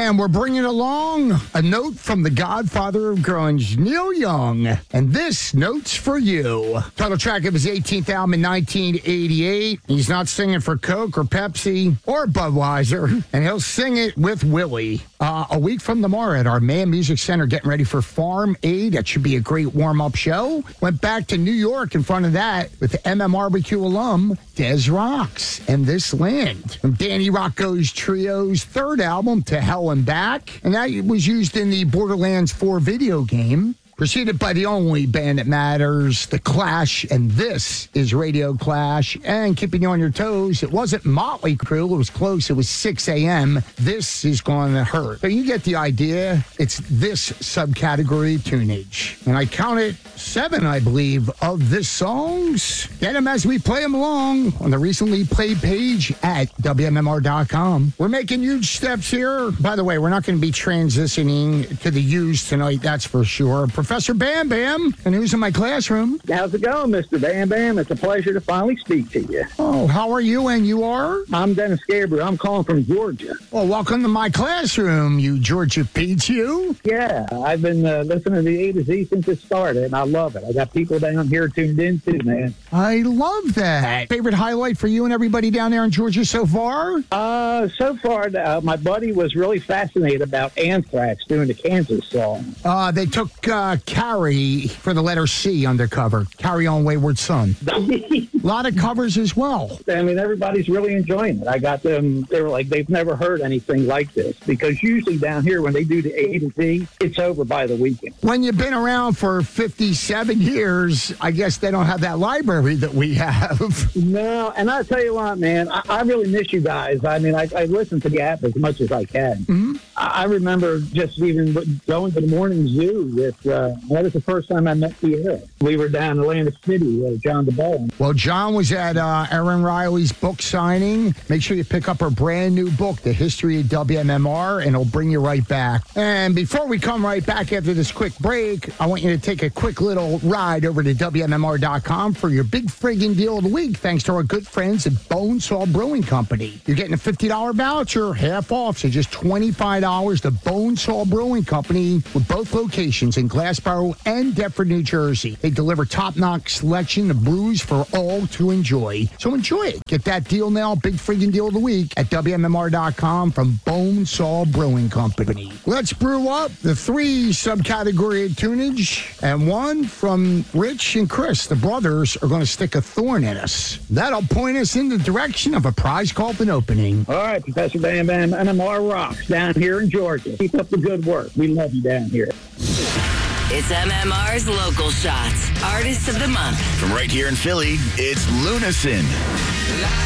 And we're bringing along a note from the godfather of grunge, Neil Young. And this note's for you. Title track of his 18th album in 1988. He's not singing for Coke or Pepsi or Budweiser. And he'll sing it with Willie. A week from tomorrow at our Mann Music Center, getting ready for Farm Aid. That should be a great warm-up show. Went back to New York in front of that with MMRBQ alum, Des Rocks and This Land. From Danny Rocco's Trio's third album, To Hell and Back. And that was used in the Borderlands 4 video game. Preceded by the only band that matters, The Clash, and this is Radio Clash. And keeping you on your toes, it wasn't Motley Crue, it was close, it was 6 a.m. This is going to hurt. So you get the idea. It's this subcategory tunage. And I counted 7, I believe, of this songs. Get them as we play them along on the recently played page at WMMR.com. We're making huge steps here. By the way, we're not going to be transitioning to the U's tonight, that's for sure. Professor Bam Bam, and who's in my classroom? How's it going, Mr. Bam Bam? It's a pleasure to finally speak to you. Oh, how are you and you are? I'm Dennis Gabriel. I'm calling from Georgia. Well, welcome to my classroom, you Georgia Peach, you. Yeah, I've been listening to the A to Z since it started, and I love it. I got people down here tuned in too, man. I love that. Favorite highlight for you and everybody down there in Georgia so far? So far, my buddy was really fascinated about Anthrax doing the Kansas song. They took Carrie for the letter C undercover. Carry On Wayward Son. A lot of covers as well. I mean, everybody's really enjoying it. I got them, they were like, they've never heard anything like this. Because usually down here, when they do the A to Z, it's over by the weekend. When you've been around for 57 years, I guess they don't have that library that we have. No, and I'll tell you what, man, I really miss you guys. I mean, I listen to the app as much as I can. Mm-hmm. I remember just even going to the morning zoo with, that was the first time I met Sierra. We were down in Atlantic City, John DeBall. Well, John was at Erin Riley's book signing. Make sure you pick up her brand new book, The History of WMMR, and it'll bring you right back. And before we come right back after this quick break, I want you to take a quick little ride over to WMMR.com for your big friggin' deal of the week, thanks to our good friends at Bonesaw Brewing Company. You're getting a $50 voucher, half off, so just $25 to Bonesaw Brewing Company with both locations in Glassboro and Deptford, New Jersey. They deliver top-notch selection of brews for all to enjoy. So enjoy it. Get that deal now, big friggin' deal of the week at WMMR.com from Bonesaw Brewing Company. Let's brew up the 3 subcategory of tunage, and one from Rich and Chris. The brothers are going to stick a thorn in us. That'll point us in the direction of a prize coffin opening. All right, Professor Bam Bam, NMR rocks down here in Georgia. Keep up the good work. We love you down here. It's MMR's Local Shots, Artist of the Month. From right here in Philly, it's Lunison.